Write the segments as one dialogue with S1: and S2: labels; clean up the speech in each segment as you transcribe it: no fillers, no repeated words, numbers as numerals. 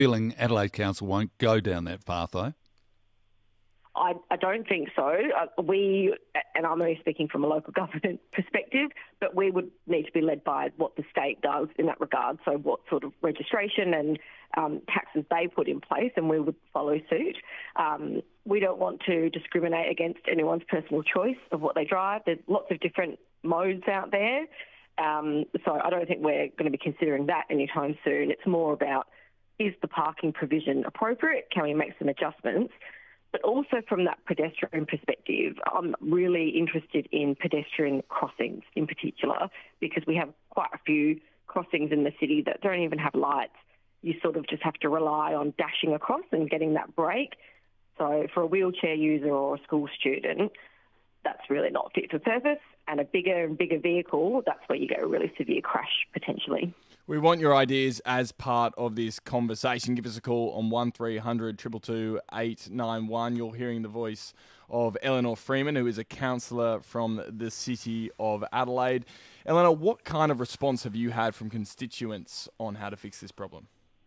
S1: feeling Adelaide Council won't go down that path, though?
S2: I don't think so. And I'm only speaking from a local government perspective, but we would need to be led by what the state does in that regard. So what sort of registration and taxes they put in place, and we would follow suit. We don't want to discriminate against anyone's personal choice of what they drive. There's lots of different modes out there. So I don't think we're going to be considering that anytime soon. It's more about, is the parking provision appropriate? Can we make some adjustments? But also from that pedestrian perspective, I'm really interested in pedestrian crossings in particular, because we have quite a few crossings in the city that don't even have lights. You sort of just have to rely on dashing across and getting that break. So for a wheelchair user or a school student, that's really not fit for purpose. And a bigger and bigger vehicle, that's where you get a really severe crash potentially.
S3: We want your ideas as part of this conversation. Give us a call on 1300 222 891. You're hearing the voice of Eleanor Freeman, who is a councillor from the City of Adelaide. Eleanor, what kind of response have you had from constituents on how to fix this problem?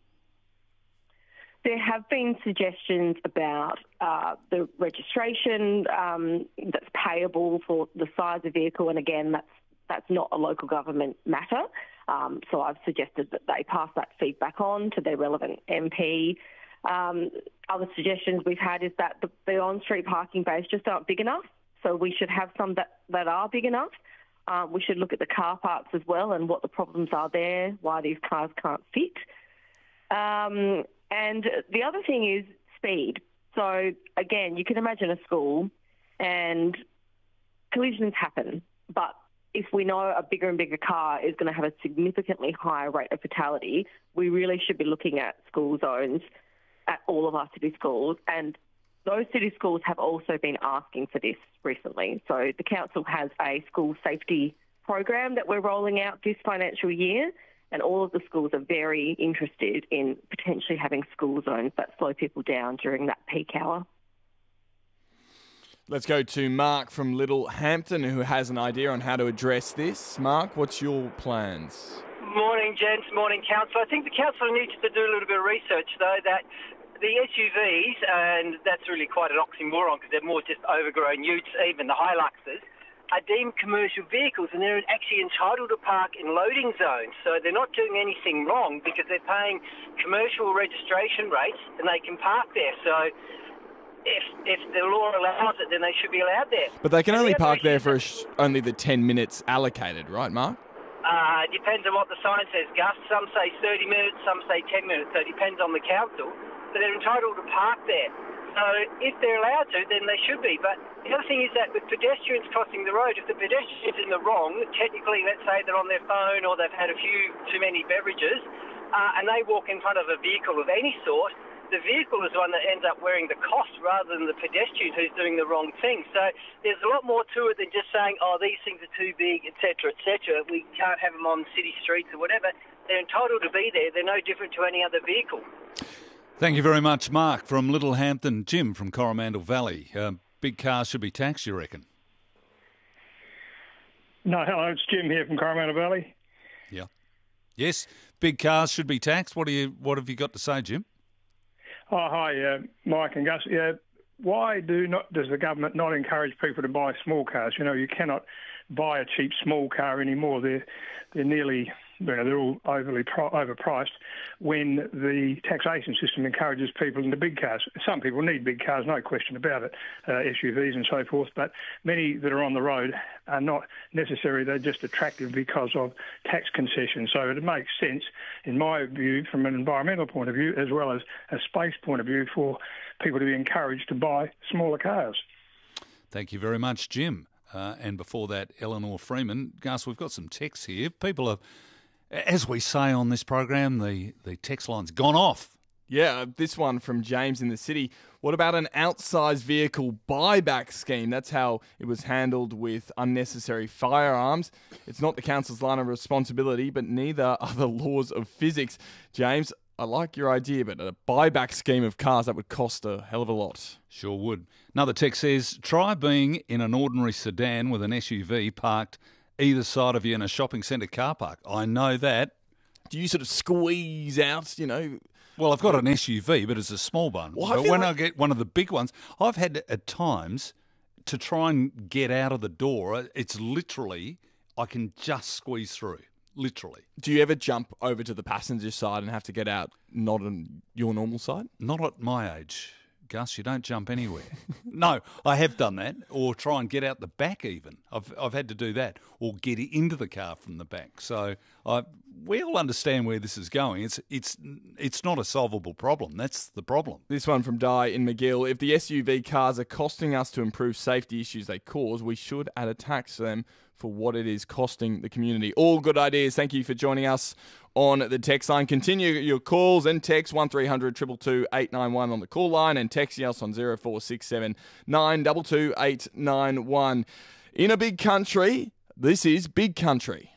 S2: There have been suggestions about the registration that's payable for the size of vehicle, and again, that's not a local government matter. So I've suggested that they pass that feedback on to their relevant MP. Other suggestions we've had is that the on-street parking bays just aren't big enough, so we should have some that are big enough. We should look at the car parks as well and what the problems are there, why these cars can't fit. And the other thing is speed. So, again, you can imagine a school and collisions happen, but if we know a bigger and bigger car is going to have a significantly higher rate of fatality, we really should be looking at school zones at all of our city schools. And those city schools have also been asking for this recently. So the council has a school safety program that we're rolling out this financial year, and all of the schools are very interested in potentially having school zones that slow people down during that peak hour.
S3: Let's go to Mark from Littlehampton, who has an idea on how to address this. Mark, what's your plans?
S4: Morning, gents. Morning, council. I think the council needs to do a little bit of research, though, that the SUVs, and that's really quite an oxymoron because they're more just overgrown utes, even the Hiluxes, are deemed commercial vehicles, and they're actually entitled to park in loading zones. So they're not doing anything wrong because they're paying commercial registration rates and they can park there. So if the law allows it, then they should be allowed there.
S3: But they can only park there for only the 10 minutes allocated, right, Mark?
S4: It depends on what the sign says, Gus. Some say 30 minutes, some say 10 minutes. So it depends on the council. But they're entitled to park there. So if they're allowed to, then they should be. But the other thing is that with pedestrians crossing the road, if the pedestrian's in the wrong, technically, let's say they're on their phone or they've had a few too many beverages, and they walk in front of a vehicle of any sort, the vehicle is the one that ends up wearing the cost rather than the pedestrian who's doing the wrong thing. So there's a lot more to it than just saying, oh, these things are too big, etc., etc. We can't have them on city streets or whatever. They're entitled to be there. They're no different to any other vehicle.
S1: Thank you very much, Mark from Littlehampton. Jim from Coromandel Valley. Big cars should be taxed, you reckon?
S5: No, hello, it's Jim here from Coromandel Valley.
S1: Yeah. Yes, big cars should be taxed. What have you got to say, Jim?
S5: Oh, hi, Mike and Gus. Why does the government not encourage people to buy small cars? You know, you cannot buy a cheap small car anymore. They're nearly, they're all overpriced. When the taxation system encourages people into big cars, some people need big cars, no question about it, SUVs and so forth. But many that are on the road are not necessary. They're just attractive because of tax concessions. So it makes sense, in my view, from an environmental point of view, as well as a space point of view, for people to be encouraged to buy smaller cars.
S1: Thank you very much, Jim. And before that, Eleanor Freeman. Gus, we've got some texts here. People are, as we say on this program, the text line's gone off.
S3: Yeah, this one from James in the City. What about an outsized vehicle buyback scheme? That's how it was handled with unnecessary firearms. It's not the council's line of responsibility, but neither are the laws of physics. James, I like your idea, but a buyback scheme of cars, that would cost a hell of a lot.
S1: Sure would. Another text says, try being in an ordinary sedan with an SUV parked either side of you in a shopping centre car park. I know that.
S3: Do you sort of squeeze out,
S1: Well, I've got an SUV, but it's a small one.
S3: Well, I
S1: but
S3: feel
S1: when
S3: like-
S1: I get one of the big ones, I've had at times to try and get out of the door. It's literally, I can just squeeze through, literally.
S3: Do you ever jump over to the passenger side and have to get out not on your normal side?
S1: Not at my age, Gus. You don't jump anywhere. No, I have done that, or try and get out the back. Even I've had to do that, or get into the car from the back. So we all understand where this is going. It's not a solvable problem. That's the problem.
S3: This one from Di in McGill. If the SUV cars are costing us to improve safety issues they cause, we should add a tax to them for what it is costing the community. All good ideas. Thank you for joining us on the text line. Continue your calls and text 1300 222 891 on the call line, and text us on 0467 922 891. In a big country, this is Big Country.